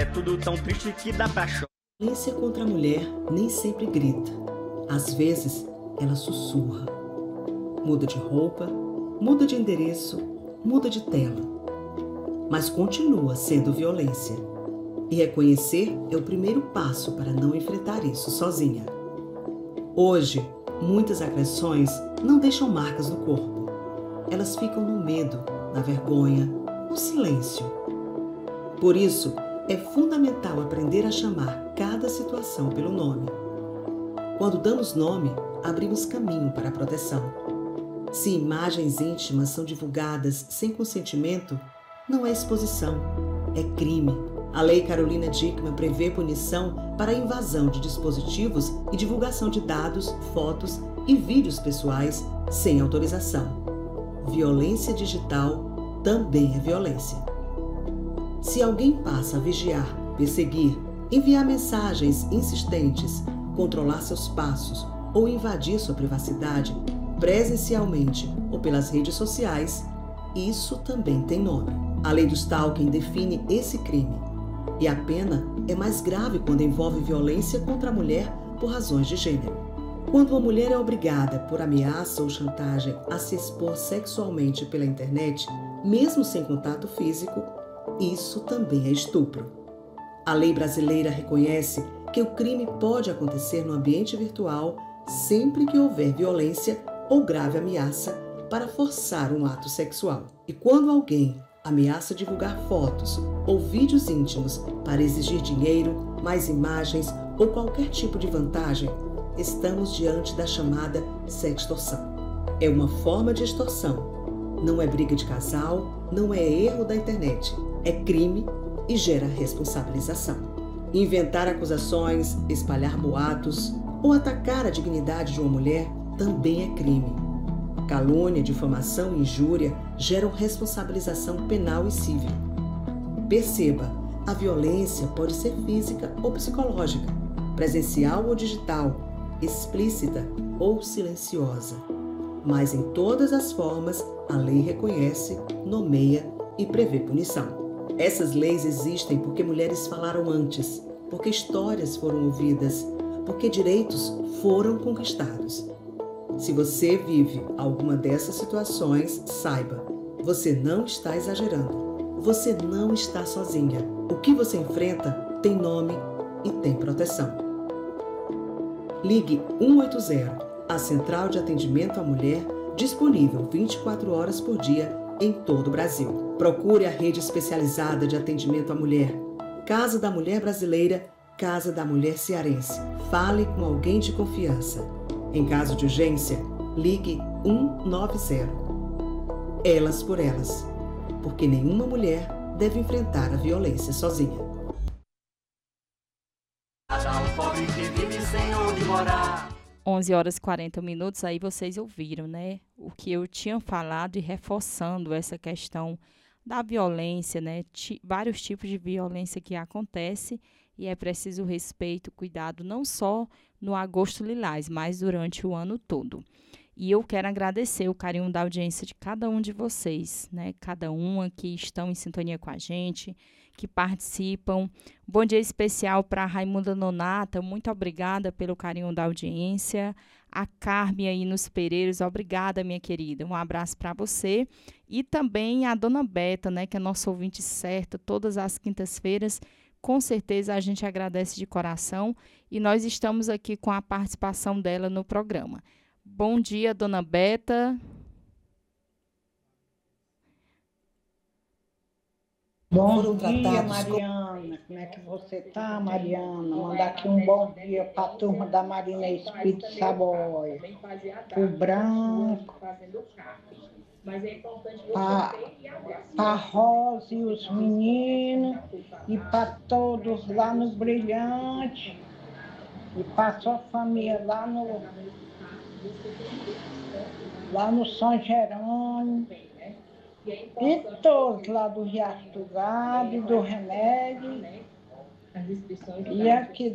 É tudo tão triste que dá pra chorar. A violência contra a mulher nem sempre grita. Às vezes, ela sussurra. Muda de roupa, muda de endereço, muda de tela. Mas continua sendo violência. E reconhecer é o primeiro passo para não enfrentar isso sozinha. Hoje, muitas agressões não deixam marcas no corpo. Elas ficam no medo, na vergonha, no silêncio. Por isso, é fundamental aprender a chamar cada situação pelo nome. Quando damos nome, abrimos caminho para a proteção. Se imagens íntimas são divulgadas sem consentimento, não é exposição, é crime. A Lei Carolina Dickmann prevê punição para a invasão de dispositivos e divulgação de dados, fotos e vídeos pessoais sem autorização. Violência digital também é violência. Se alguém passa a vigiar, perseguir, enviar mensagens insistentes, controlar seus passos ou invadir sua privacidade, presencialmente ou pelas redes sociais, isso também tem nome. A lei do stalking define esse crime. E a pena é mais grave quando envolve violência contra a mulher por razões de gênero. Quando uma mulher é obrigada, por ameaça ou chantagem, a se expor sexualmente pela internet, mesmo sem contato físico, isso também é estupro. A lei brasileira reconhece que o crime pode acontecer no ambiente virtual sempre que houver violência ou grave ameaça para forçar um ato sexual. E quando alguém ameaça divulgar fotos ou vídeos íntimos para exigir dinheiro, mais imagens ou qualquer tipo de vantagem, estamos diante da chamada sextorção. É uma forma de extorsão. Não é briga de casal, não é erro da internet. É crime e gera responsabilização. Inventar acusações, espalhar boatos ou atacar a dignidade de uma mulher também é crime. Calúnia, difamação e injúria geram responsabilização penal e civil. Perceba, a violência pode ser física ou psicológica, presencial ou digital, explícita ou silenciosa. Mas em todas as formas, a lei reconhece, nomeia e prevê punição. Essas leis existem porque mulheres falaram antes, porque histórias foram ouvidas, porque direitos foram conquistados. Se você vive alguma dessas situações, saiba, você não está exagerando. Você não está sozinha. O que você enfrenta tem nome e tem proteção. Ligue 180, a Central de Atendimento à Mulher, disponível 24 horas por dia em todo o Brasil. Procure a rede especializada de atendimento à mulher. Casa da Mulher Brasileira, Casa da Mulher Cearense. Fale com alguém de confiança. Em caso de urgência, ligue 190. Elas por elas, porque nenhuma mulher deve enfrentar a violência sozinha. 11h40, aí vocês ouviram, né? O que eu tinha falado e reforçando essa questão da violência, né? Vários tipos de violência que acontece e é preciso respeito, cuidado, não só no Agosto Lilás, mas durante o ano todo. E eu quero agradecer o carinho da audiência de cada um de vocês, né? Cada uma que estão em sintonia com a gente, que participam. Bom dia especial para a Raimunda Nonata, muito obrigada pelo carinho da audiência. A Carmen aí nos Pereiros, obrigada, minha querida. Um abraço para você. E também a Dona Beta, né, que é nossa ouvinte certa, todas as quintas-feiras. Com certeza a gente agradece de coração e nós estamos aqui com a participação dela no programa. Bom dia, Dona Beta. Bom dia, Mariana. Como é que você tá, Mariana? Mandar aqui um bom dia para a turma da Marina Espírito Saboia, o Branco, para a Rosa e os meninos, e para todos lá no Brilhante, e para a sua família lá no São Jerônimo. E todos lá do Riacho do Gado, do Remédio, e aqui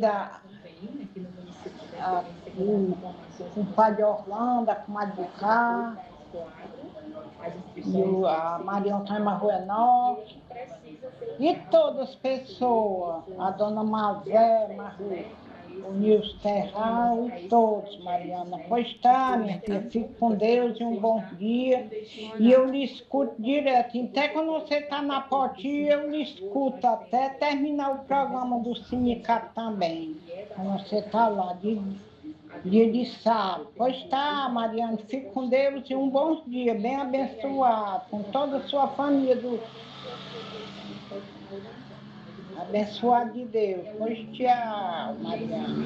o Padre Orlando, a Comadre do Carro, e a Maria Antônia Marruenó, E todas as pessoas, a dona Mazé, o Nilson Terral e todos, Mariana. Pois tá, minha filha, fique com Deus e um bom dia. E eu lhe escuto direto. Até quando você está na portinha, eu lhe escuto até terminar o programa do sindicato também. Quando você está lá, dia de sábado. Pois tá, Mariana, fique com Deus e um bom dia, bem abençoado, com toda a sua família abençoado de Deus. Pois tchau, Mariana.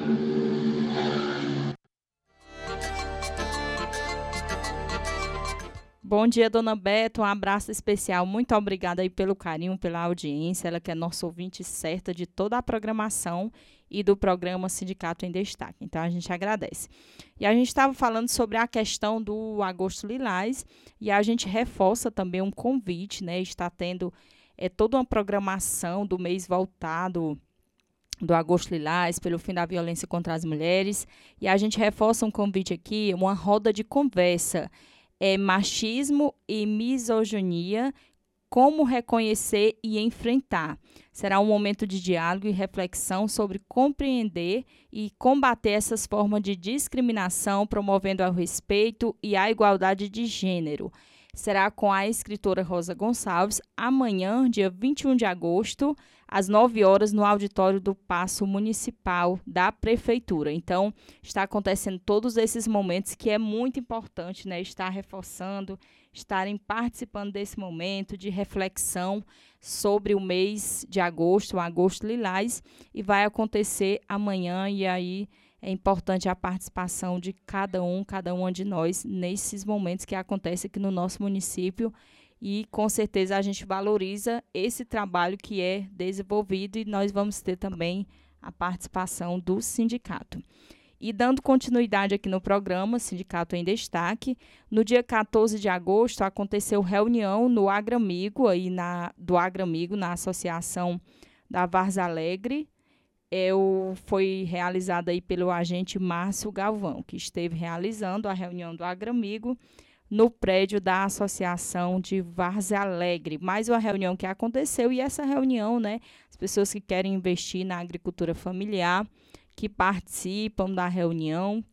Bom dia, dona Beta, um abraço especial, muito obrigada aí pelo carinho, pela audiência, ela que é nossa ouvinte certa de toda a programação e do programa Sindicato em Destaque, então a gente agradece. E a gente estava falando sobre a questão do Agosto Lilás e a gente reforça também um convite, né, está tendo toda uma programação do mês voltado do Agosto Lilás, pelo fim da violência contra as mulheres, e a gente reforça um convite aqui, uma roda de conversa, machismo e misoginia, como reconhecer e enfrentar. Será um momento de diálogo e reflexão sobre compreender e combater essas formas de discriminação, promovendo o respeito e a igualdade de gênero. Será com a escritora Rosa Gonçalves, amanhã, dia 21 de agosto, às 9 horas, no auditório do Paço Municipal da Prefeitura. Então, está acontecendo todos esses momentos que é muito importante, né, estar reforçando, estarem participando desse momento de reflexão sobre o mês de agosto, o Agosto Lilás, e vai acontecer amanhã, e aí é importante a participação de cada uma de nós nesses momentos que acontecem aqui no nosso município, e com certeza a gente valoriza esse trabalho que é desenvolvido, e nós vamos ter também a participação do sindicato. E dando continuidade aqui no programa Sindicato em Destaque, no dia 14 de agosto aconteceu reunião no Agramigo, do Agramigo, na Associação da Várzea Alegre. Foi realizada aí pelo agente Márcio Galvão, que esteve realizando a reunião do Agramigo no prédio da Associação de Várzea Alegre. Mais uma reunião que aconteceu, e essa reunião, né, as pessoas que querem investir na agricultura familiar, que participam da reunião,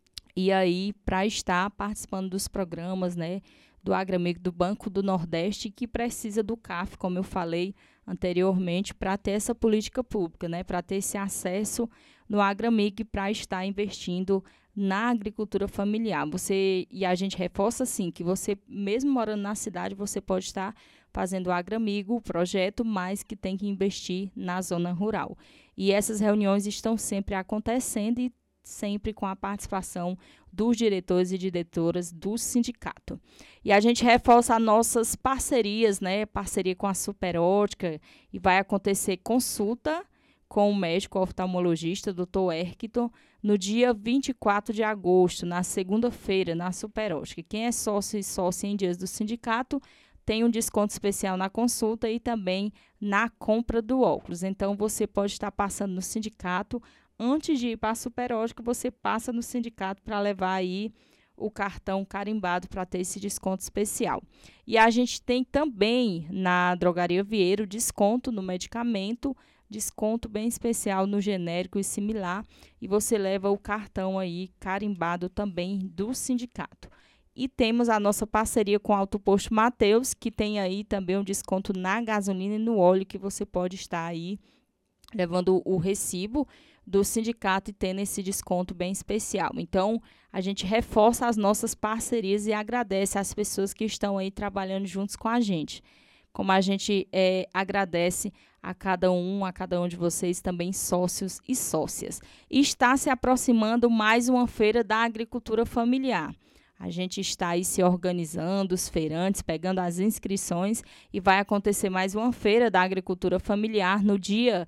e aí para estar participando dos programas, né, do Agramigo do Banco do Nordeste, que precisa do CAF, como eu falei anteriormente, para ter essa política pública, né, para ter esse acesso no Agramigo e para estar investindo na agricultura familiar. E a gente reforça assim, que você, mesmo morando na cidade, você pode estar fazendo o Agramigo, o projeto, mas que tem que investir na zona rural. E essas reuniões estão sempre acontecendo e sempre com a participação dos diretores e diretoras do sindicato. E a gente reforça as nossas parcerias, né? Parceria com a Superótica, e vai acontecer consulta com o médico oftalmologista, Dr. Erkton, no dia 24 de agosto, na segunda-feira, na Superótica. Quem é sócio e sócia em dias do sindicato tem um desconto especial na consulta e também na compra do óculos. Então, você pode estar passando no sindicato. Antes de ir para a Superótica, você passa no sindicato para levar aí o cartão carimbado para ter esse desconto especial. E a gente tem também na Drogaria Vieiro desconto no medicamento, desconto bem especial no genérico e similar, e você leva o cartão aí carimbado também do sindicato. E temos a nossa parceria com o Alto Posto Mateus, que tem aí também um desconto na gasolina e no óleo, que você pode estar aí levando o recibo do sindicato e tendo esse desconto bem especial. Então, a gente reforça as nossas parcerias e agradece às pessoas que estão aí trabalhando juntos com a gente. Como a gente agradece a cada um de vocês, também sócios e sócias. E está se aproximando mais uma feira da agricultura familiar. A gente está aí se organizando, os feirantes, pegando as inscrições, e vai acontecer mais uma feira da agricultura familiar no dia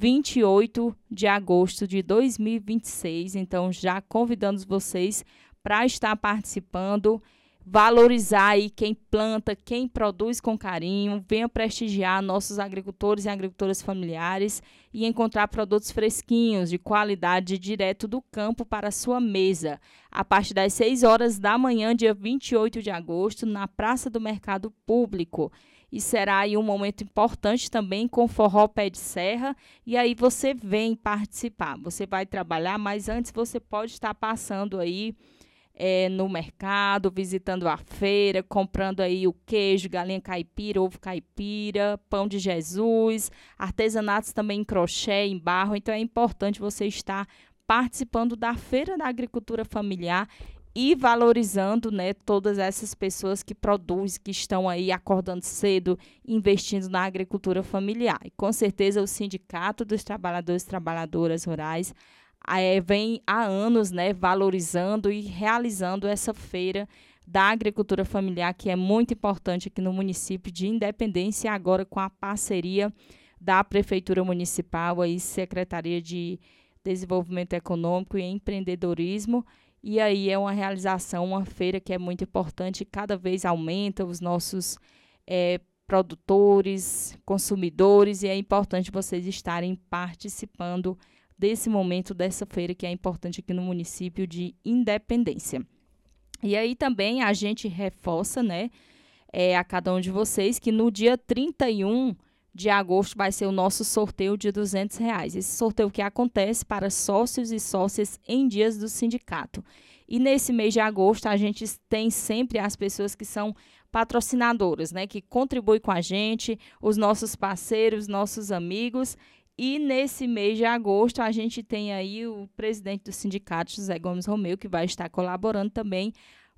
28 de agosto de 2026. Então, já convidamos vocês para estar participando, valorizar aí quem planta, quem produz com carinho, venha prestigiar nossos agricultores e agricultoras familiares e encontrar produtos fresquinhos, de qualidade, direto do campo para a sua mesa. A partir das 6 horas da manhã, dia 28 de agosto, na Praça do Mercado Público. e será aí um momento importante também com forró pé de serra, e aí você vem participar. Você vai trabalhar, mas antes você pode estar passando aí no mercado, visitando a feira, comprando aí o queijo, galinha caipira, ovo caipira, pão de Jesus, artesanatos também em crochê, em barro. Então é importante você estar participando da Feira da Agricultura Familiar e valorizando, né, todas essas pessoas que produzem, que estão aí acordando cedo, investindo na agricultura familiar. E com certeza o Sindicato dos Trabalhadores e Trabalhadoras Rurais vem há anos, né, valorizando e realizando essa feira da agricultura familiar, que é muito importante aqui no município de Independência, agora com a parceria da Prefeitura Municipal, aí, Secretaria de Desenvolvimento Econômico e Empreendedorismo. E aí é uma realização, uma feira que é muito importante, cada vez aumenta os nossos produtores, consumidores, e é importante vocês estarem participando desse momento, dessa feira que é importante aqui no município de Independência. E aí também a gente reforça, né, a cada um de vocês que no dia 31 de agosto vai ser o nosso sorteio de R$200. Esse sorteio que acontece para sócios e sócias em dias do sindicato. E nesse mês de agosto a gente tem sempre as pessoas que são patrocinadoras, né, que contribuem com a gente, os nossos parceiros, nossos amigos. E nesse mês de agosto a gente tem aí o presidente do sindicato, José Gomes Romeu, que vai estar colaborando também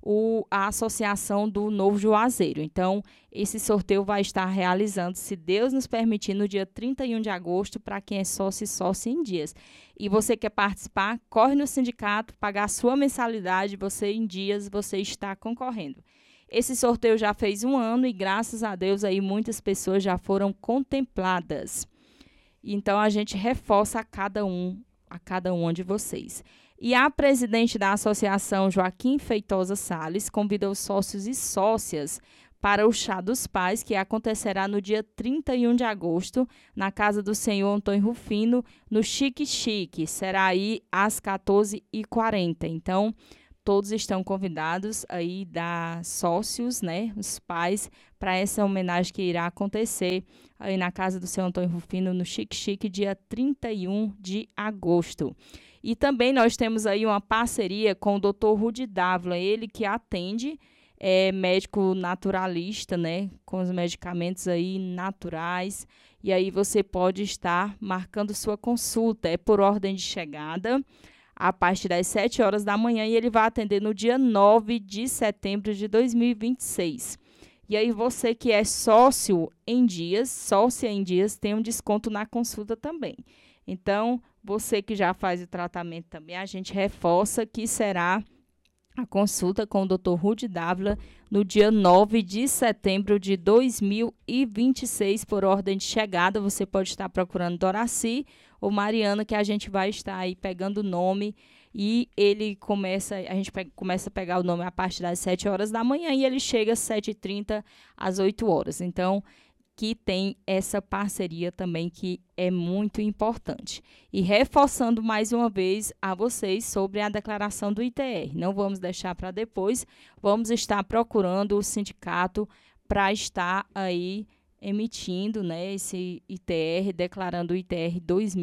a Associação do Novo Juazeiro. Então, esse sorteio vai estar realizando, se Deus nos permitir, no dia 31 de agosto, para quem é sócio e sócia em dias. E você quer participar, corre no sindicato, pagar a sua mensalidade, você em dias, você está concorrendo. Esse sorteio já fez 1 ano e, graças a Deus, aí muitas pessoas já foram contempladas. Então, a gente reforça a cada um de vocês. E a presidente da associação, Joaquim Feitosa Salles, convida os sócios e sócias para o Chá dos Pais, que acontecerá no dia 31 de agosto, na casa do senhor Antônio Rufino, no Chique Chique. Será aí às 14h40. Então, todos estão convidados aí da sócios, né, os pais, para essa homenagem que irá acontecer aí na casa do senhor Antônio Rufino, no Chique Chique, dia 31 de agosto. E também nós temos aí uma parceria com o Dr. Rudi Dávila, ele que atende, médico naturalista, né, com os medicamentos aí naturais. E aí você pode estar marcando sua consulta, por ordem de chegada, a partir das 7 horas da manhã, e ele vai atender no dia 9 de setembro de 2026. E aí você que é sócia em dias, tem um desconto na consulta também. Então, você que já faz o tratamento também, a gente reforça que será a consulta com o Dr. Rudi Dávila no dia 9 de setembro de 2026, por ordem de chegada. Você pode estar procurando Doraci ou Mariana, que a gente vai estar aí pegando o nome, e a gente começa a pegar o nome a partir das 7 horas da manhã e ele chega às 7h30, às 8 horas. Então, que tem essa parceria também que é muito importante. E reforçando mais uma vez a vocês sobre a declaração do ITR. Não vamos deixar para depois, vamos estar procurando o sindicato para estar aí emitindo, né, esse ITR, declarando o ITR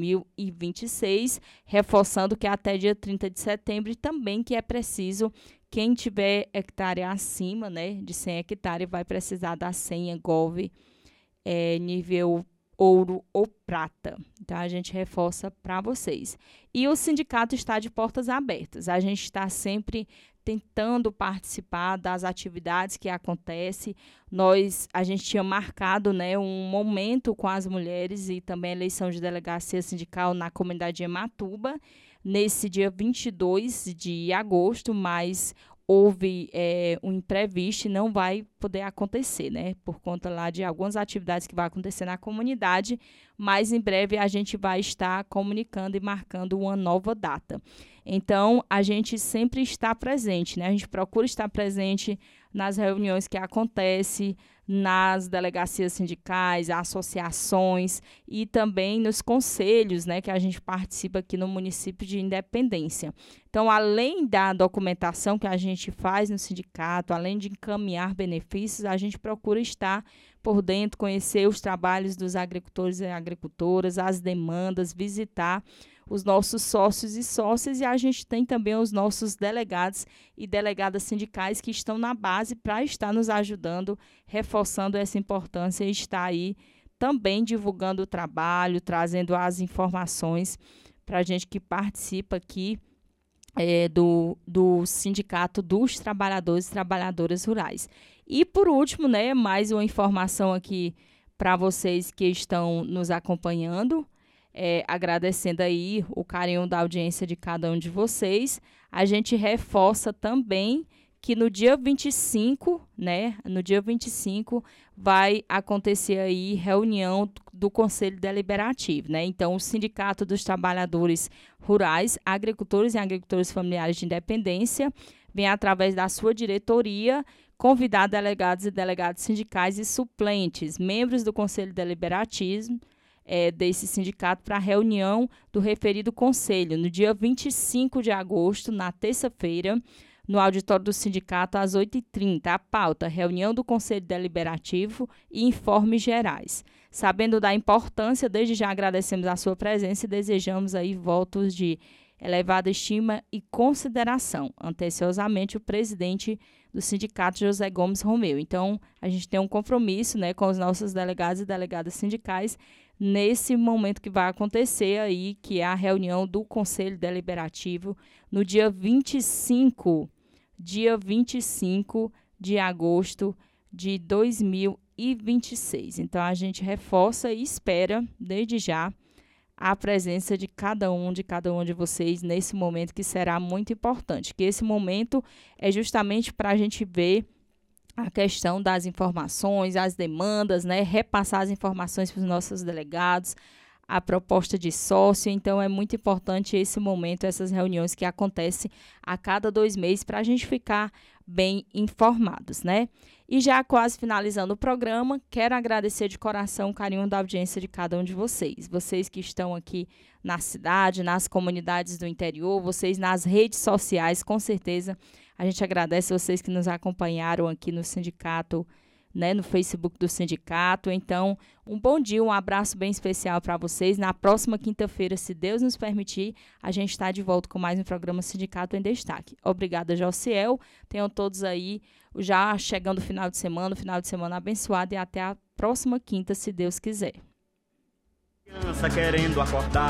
2026, reforçando que até dia 30 de setembro, e também que é preciso, quem tiver hectare acima, né, de 100 hectares, vai precisar da senha GOV nível ouro ou prata. Então, a gente reforça para vocês. E o sindicato está de portas abertas. A gente está sempre tentando participar das atividades que acontecem. A gente tinha marcado, né, um momento com as mulheres e também a eleição de delegacia sindical na comunidade de Ematuba, nesse dia 22 de agosto, mas houve um imprevisto e não vai poder acontecer, né? Por conta lá de algumas atividades que vai acontecer na comunidade, mas em breve a gente vai estar comunicando e marcando uma nova data. Então, a gente sempre está presente, né? A gente procura estar presente nas reuniões que acontecem, nas delegacias sindicais, associações e também nos conselhos, né, que a gente participa aqui no município de Independência. Então, além da documentação que a gente faz no sindicato, além de encaminhar benefícios, a gente procura estar por dentro, conhecer os trabalhos dos agricultores e agricultoras, as demandas, visitar os nossos sócios e sócias, e a gente tem também os nossos delegados e delegadas sindicais que estão na base para estar nos ajudando, reforçando essa importância e estar aí também divulgando o trabalho, trazendo as informações para a gente que participa aqui do Sindicato dos Trabalhadores e Trabalhadoras Rurais. E, por último, né, mais uma informação aqui para vocês que estão nos acompanhando, agradecendo aí o carinho da audiência de cada um de vocês. A gente reforça também que no dia 25, né, no dia 25 vai acontecer aí reunião do Conselho Deliberativo, né? Então, o Sindicato dos Trabalhadores Rurais, Agricultores e Agricultores Familiares de Independência vem, através da sua diretoria, convidar delegados e delegadas sindicais e suplentes, membros do Conselho Deliberativo, desse sindicato, para a reunião do referido conselho, no dia 25 de agosto, na terça-feira, no auditório do sindicato, às 8h30. A pauta: reunião do Conselho Deliberativo e informes gerais. Sabendo da importância, desde já agradecemos a sua presença e desejamos aí votos de elevada estima e consideração. Atenciosamente, o presidente do sindicato, José Gomes Romeu. Então, a gente tem um compromisso, né, com os nossos delegados e delegadas sindicais nesse momento que vai acontecer aí, que é a reunião do Conselho Deliberativo no dia 25 de agosto de 2026. Então, a gente reforça e espera, desde já, a presença de cada um de vocês nesse momento, que será muito importante. Que esse momento é justamente para a gente ver a questão das informações, as demandas, né? Repassar as informações para os nossos delegados, a proposta de sócio. Então, é muito importante esse momento, essas reuniões que acontecem a cada 2 meses, para a gente ficar bem informados, né? E já quase finalizando o programa, quero agradecer de coração o carinho da audiência de cada um de vocês. Vocês que estão aqui na cidade, nas comunidades do interior, vocês nas redes sociais, com certeza a gente agradece vocês que nos acompanharam aqui no sindicato, né, no Facebook do sindicato. Então, um bom dia, um abraço bem especial para vocês. Na próxima quinta-feira, se Deus nos permitir, a gente está de volta com mais um programa Sindicato em Destaque. Obrigada, Josiel. Tenham todos aí, já chegando o final de semana abençoado, e até a próxima quinta, se Deus quiser. Criança querendo acordar.